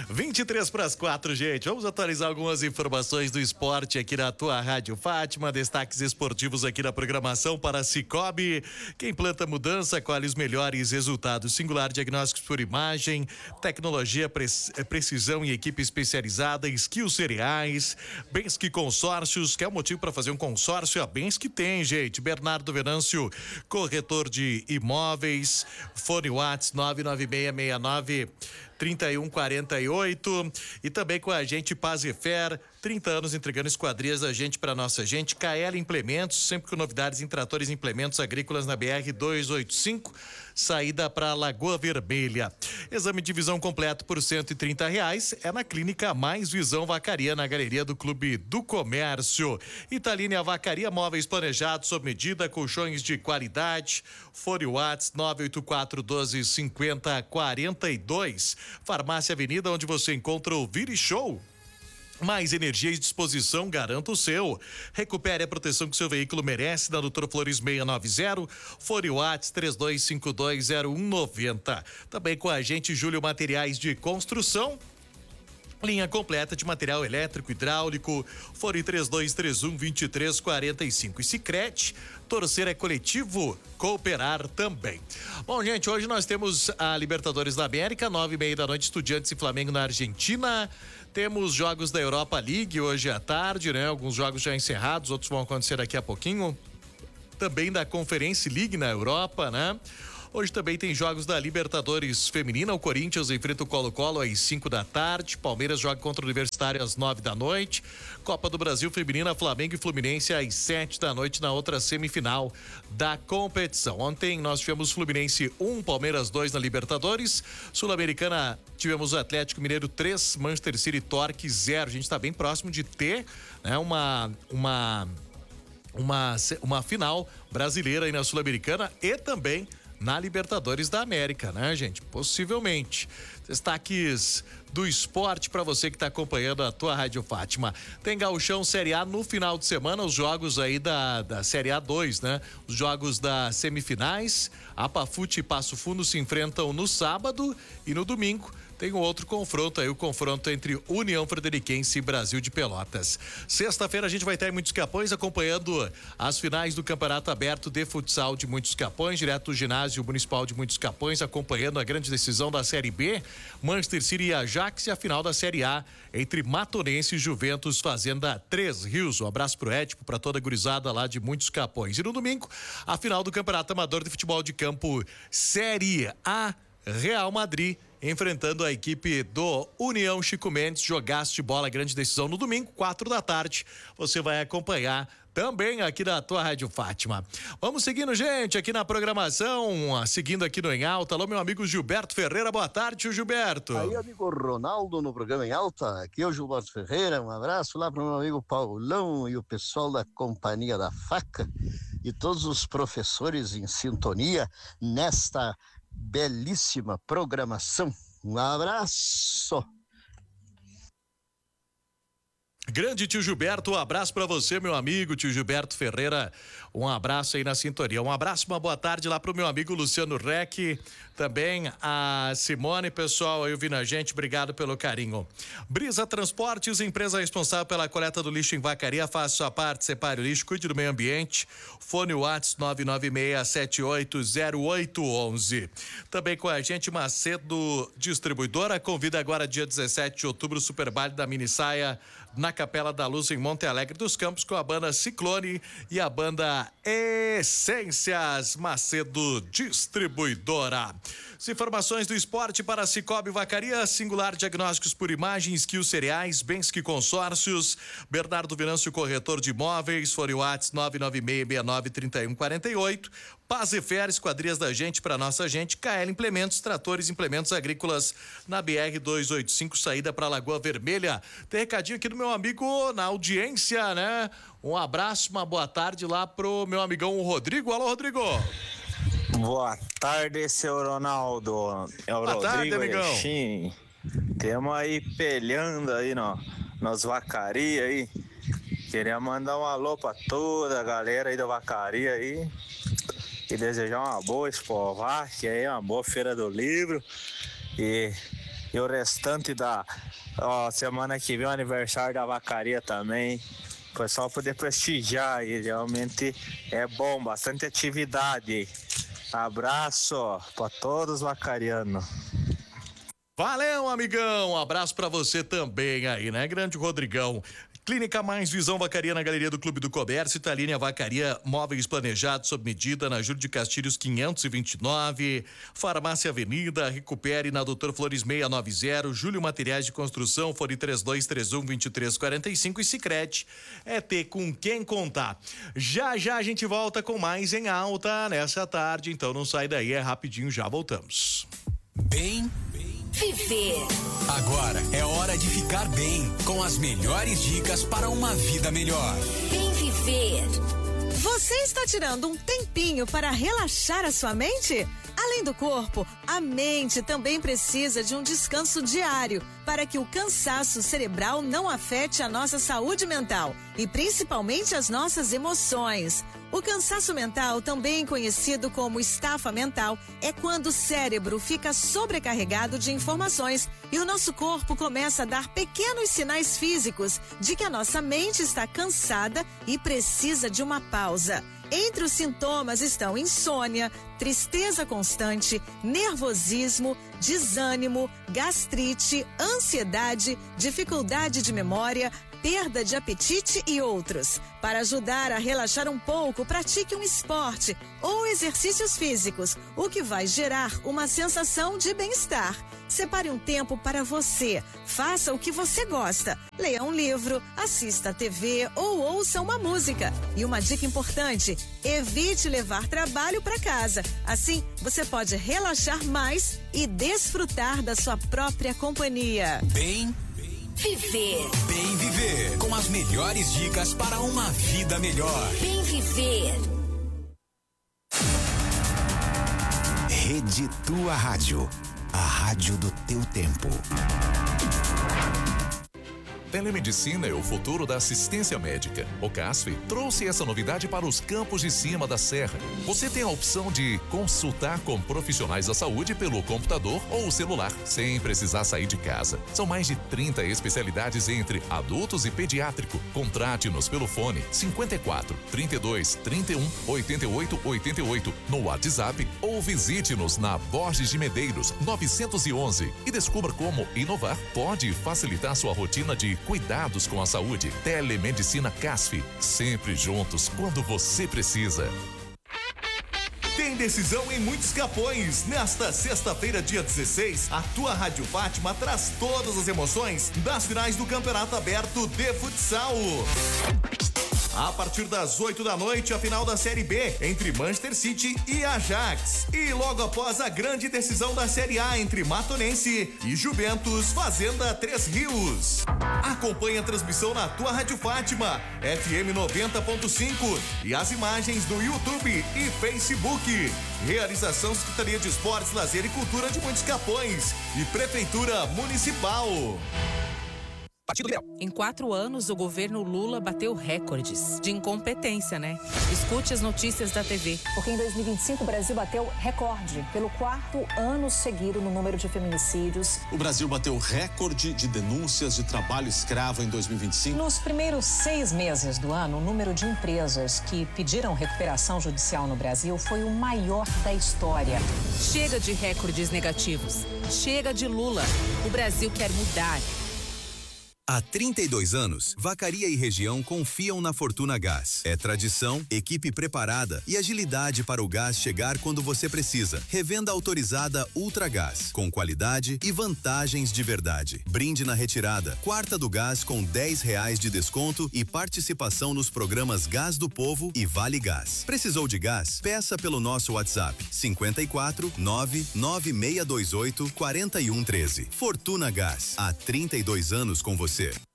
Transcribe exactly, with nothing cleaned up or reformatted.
vinte e três para as quatro, gente. Vamos atualizar algumas informações do esporte aqui na tua Rádio Fátima. Destaques esportivos aqui na programação para Cicobi. Quem planta mudança, colhe os melhores resultados. Singular Diagnósticos por Imagem, tecnologia, precisão e equipe especializada, Skill Cereais, Bensky Consórcios. Quer um motivo para fazer um consórcio? A Bensky tem, gente. Bernardo Venâncio, corretor de imóveis. Fone Whats nove nove seis seis nove trinta e um quarenta e oito e também com a gente Pazifer, trinta anos entregando esquadrias da gente para nossa gente. K L Implementos, sempre com novidades em tratores e implementos agrícolas na B R duzentos e oitenta e cinco, saída para Lagoa Vermelha. Exame de visão completo por cento e trinta reais é na Clínica Mais Visão Vacaria, na Galeria do Clube do Comércio. Italine Vacaria, móveis planejados sob medida, colchões de qualidade. Fone Whats nove oito quatro um dois cinco zero quatro dois. Farmácia Avenida, onde você encontra o Vire Show. Mais energia e disposição, garanta o seu. Recupere a proteção que seu veículo merece na Doutor Flores seiscentos e noventa. Fone Whats três dois cinco dois zero um nove zero. Também com a gente, Júlio Materiais de Construção. Linha completa de material elétrico, hidráulico. Fone três dois três um, dois três quatro cinco. E Sicredi, torcer é coletivo, cooperar também. Bom, gente, hoje nós temos a Libertadores da América, nove e meia da noite, Estudiantes e Flamengo na Argentina. Temos jogos da Europa League hoje à tarde, né? Alguns jogos já encerrados, outros vão acontecer daqui a pouquinho. Também da Conference League na Europa, né? Hoje também tem jogos da Libertadores Feminina. O Corinthians enfrenta o Colo-Colo às cinco da tarde. Palmeiras joga contra o Universitário às nove da noite. Copa do Brasil Feminina, Flamengo e Fluminense às sete da noite na outra semifinal da competição. Ontem nós tivemos Fluminense um, Palmeiras dois na Libertadores. Sul-Americana tivemos o Atlético Mineiro três, Manchester City Torque zero. A gente está bem próximo de ter, né, uma... uma Uma, uma final brasileira aí na Sul-Americana e também na Libertadores da América, né, gente? Possivelmente. Destaques do esporte para você que está acompanhando a tua Rádio Fátima. Tem Gauchão Série A no final de semana, os jogos aí da, da Série A dois, né? Os jogos das semifinais. Apafute e Passo Fundo se enfrentam no sábado e no domingo tem um outro confronto aí, o confronto entre União Frederiquense e Brasil de Pelotas. Sexta-feira a gente vai ter Muitos Capões acompanhando as finais do Campeonato Aberto de Futsal de Muitos Capões, direto do Ginásio Municipal de Muitos Capões, acompanhando a grande decisão da Série B, Manchester City e Ajax, e a final da Série A entre Matonense e Juventus Fazenda Três Rios. Um abraço pro Édipo, para toda a gurizada lá de Muitos Capões. E no domingo, a final do Campeonato Amador de Futebol de Campo Série A, Real Madrid enfrentando a equipe do União Chico Mendes. Jogaço de bola, grande decisão no domingo, quatro da tarde. Você vai acompanhar também aqui na tua Rádio Fátima. Vamos seguindo, gente, aqui na programação, seguindo aqui no Em Alta. Alô, meu amigo Gilberto Ferreira, boa tarde, tio Gilberto. Aí, amigo Ronaldo, no programa Em Alta, aqui é o Gilberto Ferreira, um abraço lá para o meu amigo Paulão e o pessoal da Companhia da Faca e todos os professores em sintonia nesta belíssima programação. Um abraço. Grande tio Gilberto, um abraço pra você, meu amigo, tio Gilberto Ferreira, um abraço aí na sintonia, um abraço, uma boa tarde lá pro meu amigo Luciano Reck, também a Simone, pessoal aí ouvindo a gente, obrigado pelo carinho. Brisa Transportes, empresa responsável pela coleta do lixo em Vacaria, faça sua parte, separe o lixo, cuide do meio ambiente. Fone Whats nove nove seis sete oito zero oito um um. Também com a gente Macedo Distribuidora, convida agora dia dezessete de outubro, Super Baile da Mini Saia na Capela da Luz em Monte Alegre dos Campos, com a banda Ciclone e a banda Essências. Macedo Distribuidora. As informações do esporte para Cicobi Vacaria, Singular Diagnósticos por Imagem, Skill Cereais, Bensky Consórcios, Bernardo Venâncio, corretor de imóveis, Fone Whats nove nove seis seis nove trinta e um quarenta e oito. Pazifer, esquadrias da gente para nossa gente. K L Implementos, tratores e implementos agrícolas na B R duzentos e oitenta e cinco, saída para Lagoa Vermelha. Tem recadinho aqui do meu amigo na audiência, né? Um abraço, uma boa tarde lá pro meu amigão Rodrigo. Alô, Rodrigo. Boa tarde, seu Ronaldo. É o boa Rodrigo tarde, amigão. Temos aí pelhando aí no, nos vacaria aí. Queria mandar um alô pra toda a galera aí da vacaria aí. E desejar uma boa Expovac, aí uma boa Feira do Livro. E e o restante da ó, semana que vem, o aniversário da vacaria também. O pessoal poder prestigiar aí, realmente é bom, bastante atividade. Abraço para todos os vacarianos. Valeu, amigão. Um abraço pra você também aí, né? Grande Rodrigão. Clínica Mais Visão Vacaria na Galeria do Clube do Comércio, Italínia Vacaria, móveis planejados sob medida na Júlio de Castilhos quinhentos e vinte e nove, Farmácia Avenida, recupere na Doutor Flores seiscentos e noventa, Júlio Materiais de Construção, Fone três dois três um, dois três quatro cinco e Sicredi é ter com quem contar. Já já a gente volta com mais em alta nessa tarde, então não sai daí, é rapidinho, já voltamos. Bem viver. Agora é hora de ficar bem, com as melhores dicas para uma vida melhor. Bem viver. Você está tirando um tempinho para relaxar a sua mente? Além do corpo, a mente também precisa de um descanso diário para que o cansaço cerebral não afete a nossa saúde mental e principalmente as nossas emoções. O cansaço mental, também conhecido como estafa mental, é quando o cérebro fica sobrecarregado de informações e o nosso corpo começa a dar pequenos sinais físicos de que a nossa mente está cansada e precisa de uma pausa. Entre os sintomas estão insônia, tristeza constante, nervosismo, desânimo, gastrite, ansiedade, dificuldade de memória, perda de apetite e outros. Para ajudar a relaxar um pouco, pratique um esporte ou exercícios físicos, o que vai gerar uma sensação de bem-estar. Separe um tempo para você, faça o que você gosta, leia um livro, assista a T V ou ouça uma música. E uma dica importante, evite levar trabalho para casa, assim você pode relaxar mais e desfrutar da sua própria companhia. Bem Viver. Bem viver, com as melhores dicas para uma vida melhor. Bem viver. Rede Tua Rádio, a rádio do teu tempo. Telemedicina é o futuro da assistência médica. O CASF trouxe essa novidade para os campos de cima da serra. Você tem a opção de consultar com profissionais da saúde pelo computador ou celular, sem precisar sair de casa. São mais de trinta especialidades entre adultos e pediátrico. Contrate-nos pelo fone cinquenta e quatro, trinta e dois, trinta e um, oitenta e oito, oitenta e oito no WhatsApp ou visite-nos na Borges de Medeiros novecentos e onze e descubra como inovar pode facilitar sua rotina de cuidados com a saúde. Telemedicina CASF, sempre juntos quando você precisa. Tem decisão em muitos capões. Nesta sexta-feira, dia dezesseis, a tua Rádio Fátima traz todas as emoções das finais do Campeonato Aberto de Futsal. A partir das oito da noite, a final da Série B entre Manchester City e Ajax. E logo após a grande decisão da Série A entre Matonense e Juventus, Fazenda Três Rios. Acompanhe a transmissão na tua Rádio Fátima, F M noventa ponto cinco e as imagens no YouTube e Facebook. Realização Secretaria de Esportes, Lazer e Cultura de Montes Capões e Prefeitura Municipal. Em quatro anos, o governo Lula bateu recordes de incompetência, né? Escute as notícias da T V. Porque em dois mil e vinte e cinco o Brasil bateu recorde pelo quarto ano seguido no número de feminicídios. O Brasil bateu recorde de denúncias de trabalho escravo em dois mil e vinte e cinco. Nos primeiros seis meses do ano, o número de empresas que pediram recuperação judicial no Brasil foi o maior da história. Chega de recordes negativos. Chega de Lula. O Brasil quer mudar. Há trinta e dois anos, Vacaria e região confiam na Fortuna Gás. É tradição, equipe preparada e agilidade para o gás chegar quando você precisa. Revenda autorizada Ultragás, com qualidade e vantagens de verdade. Brinde na retirada, quarta do gás com dez reais de desconto e participação nos programas Gás do Povo e Vale Gás. Precisou de gás? Peça pelo nosso WhatsApp cinquenta e quatro, nove nove seis dois oito, quatro um um três. Fortuna Gás, há trinta e dois anos com você.